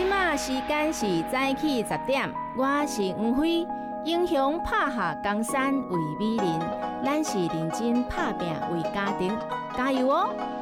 即马时间是早起10点，我是黄辉。英雄拍下江山为美人，咱是认真拍拼为家庭，加油哦！